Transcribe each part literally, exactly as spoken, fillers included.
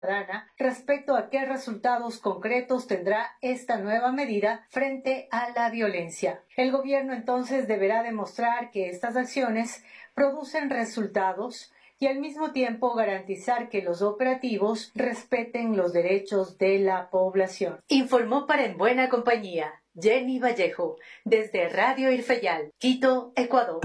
respecto a qué resultados concretos tendrá esta nueva medida frente a la violencia. El gobierno entonces deberá demostrar que estas acciones producen resultados y al mismo tiempo garantizar que los operativos respeten los derechos de la población. Informó para En Buena Compañía Jenny Vallejo, desde Radio Irfeyal, Quito, Ecuador.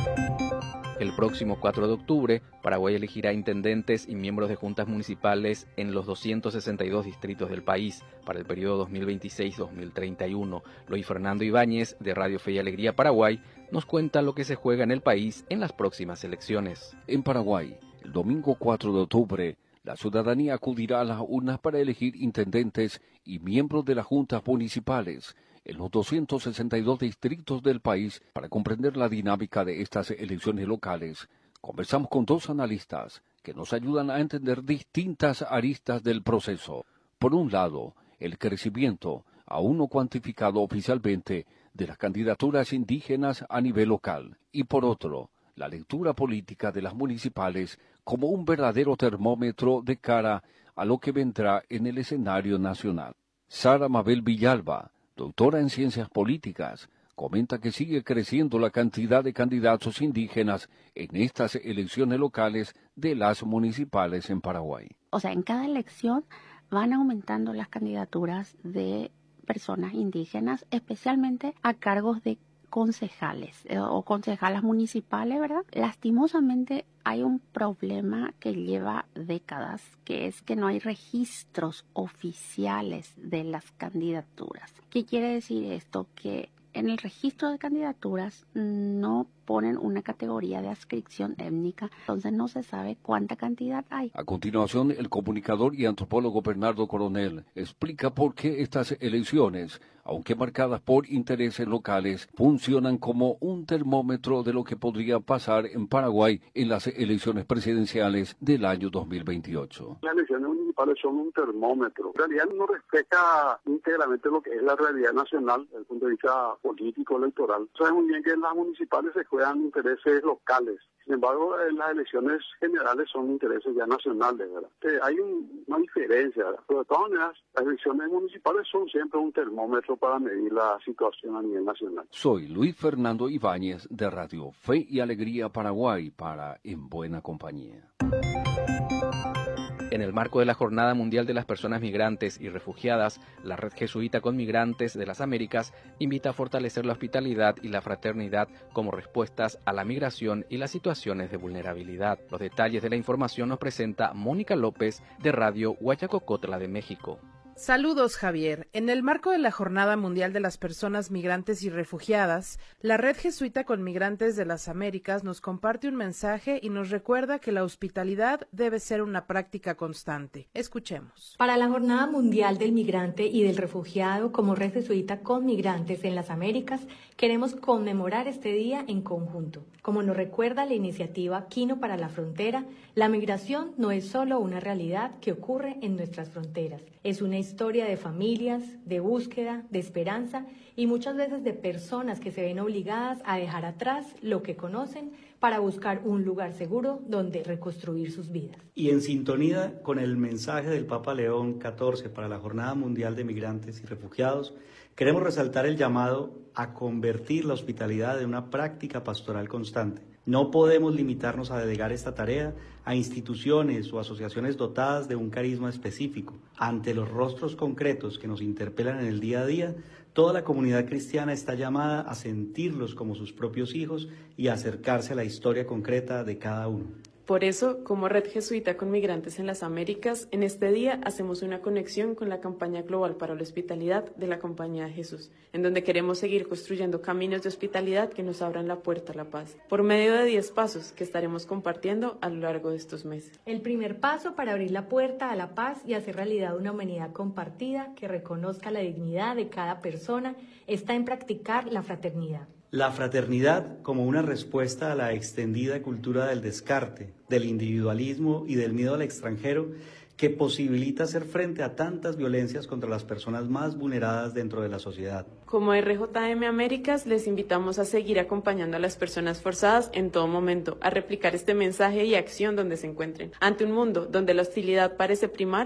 El próximo cuatro de octubre, Paraguay elegirá intendentes y miembros de juntas municipales en los doscientos sesenta y dos distritos del país para el periodo dos mil veintiséis a dos mil treinta y uno. Luis Fernando Ibáñez, de Radio Fe y Alegría Paraguay, nos cuenta lo que se juega en el país en las próximas elecciones. En Paraguay, el domingo cuatro de octubre, la ciudadanía acudirá a las urnas para elegir intendentes y miembros de las juntas municipales en los doscientos sesenta y dos distritos del país. Para comprender la dinámica de estas elecciones locales, conversamos con dos analistas que nos ayudan a entender distintas aristas del proceso. Por un lado, el crecimiento, aún no cuantificado oficialmente, de las candidaturas indígenas a nivel local, y por otro, la lectura política de las municipales como un verdadero termómetro de cara a lo que vendrá en el escenario nacional. Sara Mabel Villalba, doctora en Ciencias Políticas, comenta que sigue creciendo la cantidad de candidatos indígenas en estas elecciones locales de las municipales en Paraguay. O sea, en cada elección van aumentando las candidaturas de personas indígenas, especialmente a cargos de concejales eh, o concejalas municipales, ¿verdad? Lastimosamente hay un problema que lleva décadas, que es que no hay registros oficiales de las candidaturas. ¿Qué quiere decir esto? Que en el registro de candidaturas no ponen una categoría de adscripción étnica, entonces no se sabe cuánta cantidad hay. A continuación, el comunicador y antropólogo Bernardo Coronel explica por qué estas elecciones, aunque marcadas por intereses locales, funcionan como un termómetro de lo que podría pasar en Paraguay en las elecciones presidenciales del año dos mil veintiocho. Las elecciones municipales son un termómetro. En realidad no refleja íntegramente lo que es la realidad nacional desde el punto de vista político, electoral. Sabemos muy bien que en las municipales se juegan intereses locales. Sin embargo, en las elecciones generales son intereses ya nacionales, ¿verdad? Que hay un, una diferencia, ¿verdad? Pero de todas maneras, las elecciones municipales son siempre un termómetro para medir la situación a nivel nacional. Soy Luis Fernando Ibáñez, de Radio Fe y Alegría Paraguay, para En Buena Compañía. En el marco de la Jornada Mundial de las Personas Migrantes y Refugiadas, la Red Jesuita con Migrantes de las Américas invita a fortalecer la hospitalidad y la fraternidad como respuestas a la migración y las situaciones de vulnerabilidad. Los detalles de la información nos presenta Mónica López, de Radio Huachacocotla de México. Saludos, Javier. En el marco de la Jornada Mundial de las Personas Migrantes y Refugiadas, la Red Jesuita con Migrantes de las Américas nos comparte un mensaje y nos recuerda que la hospitalidad debe ser una práctica constante. Escuchemos. Para la Jornada Mundial del Migrante y del Refugiado, como Red Jesuita con Migrantes en las Américas, queremos conmemorar este día en conjunto. Como nos recuerda la iniciativa Quino para la Frontera, la migración no es solo una realidad que ocurre en nuestras fronteras, es una historia de familias, de búsqueda, de esperanza y muchas veces de personas que se ven obligadas a dejar atrás lo que conocen para buscar un lugar seguro donde reconstruir sus vidas. Y en sintonía con el mensaje del Papa León catorce para la Jornada Mundial de Migrantes y Refugiados, queremos resaltar el llamado a convertir la hospitalidad en una práctica pastoral constante. No podemos limitarnos a delegar esta tarea a instituciones o asociaciones dotadas de un carisma específico. Ante los rostros concretos que nos interpelan en el día a día, toda la comunidad cristiana está llamada a sentirlos como sus propios hijos y a acercarse a la historia concreta de cada uno. Por eso, como Red Jesuita con Migrantes en las Américas, en este día hacemos una conexión con la campaña global para la hospitalidad de la Compañía de Jesús, en donde queremos seguir construyendo caminos de hospitalidad que nos abran la puerta a la paz, por medio de diez pasos que estaremos compartiendo a lo largo de estos meses. El primer paso para abrir la puerta a la paz y hacer realidad una humanidad compartida que reconozca la dignidad de cada persona está en practicar la fraternidad. La fraternidad como una respuesta a la extendida cultura del descarte, del individualismo y del miedo al extranjero que posibilita hacer frente a tantas violencias contra las personas más vulneradas dentro de la sociedad. Como R J M Américas, les invitamos a seguir acompañando a las personas forzadas en todo momento, a replicar este mensaje y acción donde se encuentren. Ante un mundo donde la hostilidad parece primar,